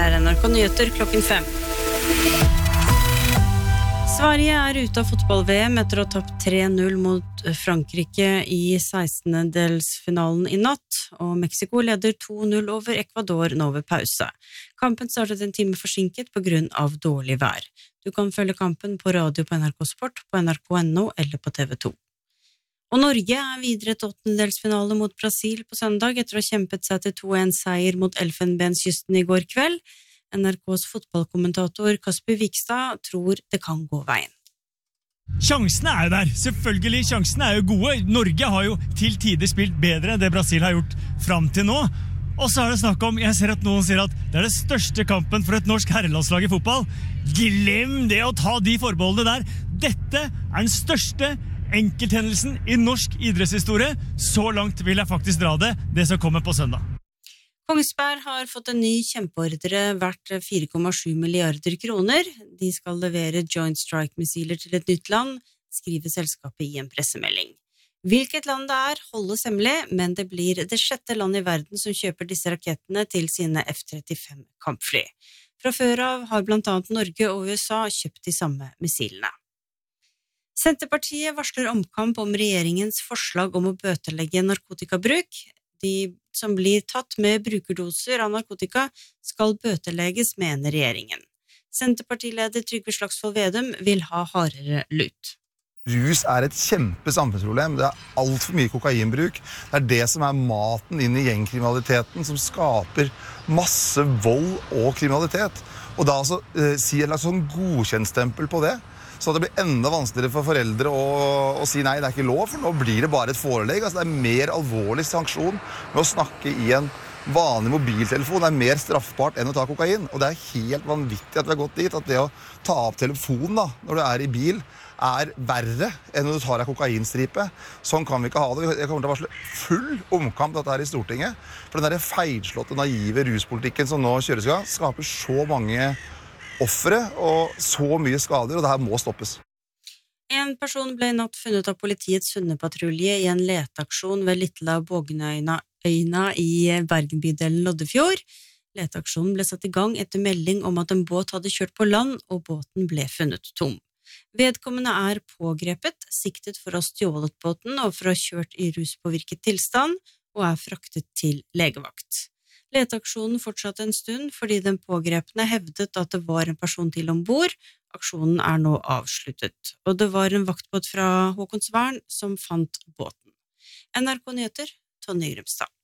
Her NRK Nyheter klokken 5. Sverige ute av fotball-VM etter å ha tapt 3-0 mot Frankrike i 16-delsfinalen i natt, og Mexico leder 2-0 over Ecuador nå ved pause. Kampen startet en time forsinket på grunn av dårlig vær. Du kan følge kampen på radio på NRK Sport, på NRK.no eller på TV 2. Og Norge videre til 8-delsfinale mot Brasil på søndag etter å ha kjempet seg til 2-1-seier mot Elfenbenskysten i går kveld. NRKs fotballkommentator Kasper Vikstad tror det kan gå veien. Sjansene jo der, selvfølgelig, sjansene jo gode. Norge har jo til tider spilt bedre enn det Brasil har gjort frem til nå. Og så det snakk om, jeg ser at noen sier at det det største kampen for et norsk herrelandslag i fotball. Glem det å ta de forbeholdene der. Dette den største enkelthendelsen i norsk idrettshistorie. Så langt vil jeg faktisk dra det som kommer på søndag. Kongsberg har fått en ny kjempeordre verdt 4,7 milliarder kroner. De skal levere Joint Strike-missiler til et nytt land, skriver selskapet i en pressemelding. Hvilket land det holdes hemmelig, men det blir det 6. land i verden som kjøper disse rakettene til sine F-35 kampfly. Fra før av har blant annet Norge og USA kjøpt de samme missilene. Senterpartiet varsler omkamp om regjeringens forslag om å bøtelegge narkotikabruk. De som blir tatt med brukerdoser av narkotika skal bøtelegges, mener regjeringen. Senterpartileder Trygve Slagsvold Vedum vil ha hardere lut. Rus et kjempesamfunnsproblem. Det alt for mye kokainbruk. Det det som maten inn i gjengkriminaliteten, som skaper masse vold og kriminalitet. Og da si et sånn godkjentstempel på det, så det blir enda vanskeligere for foreldre å si nei, det ikke lov, for nå blir det bare et forelegg. Altså, det mer alvorlig sanksjon med å snakke i en vanlig mobiltelefon. Det mer straffbart enn å ta kokain. Og det helt vanvittig at vi har gått dit, at det å ta opp telefonen da, når du i bil, verre enn når du tar en kokainstripe. Sånn kan vi ikke ha det. Jeg kommer til å varsle full omkamp dette her i Stortinget. For den der feilslåtte, naive ruspolitikken som nå kjøres i gang, skaper så mange offere og så mye skader, og det her må stoppes. En person ble i natt funnet av politiets hundepatrulje i en leteaksjon ved Littla Bågenøyna i Bergenbydelen Loddefjord. Leteaksjonen ble satt i gang etter melding om at en båt hadde kjørt på land, og båten ble funnet tom. Vedkommende pågrepet, siktet for å ha stjålet båten og for å ha kjørt i ruspåvirket tilstand, og fraktet til legevakt. Leteaksjonen fortsatte en stund fordi den pågrepne hevdet at det var en person til ombord. Aksjonen nå avsluttet, og det var en vaktbåt fra Håkonsvern som fant båten. NRK Nyheter, Tonje Grimstad.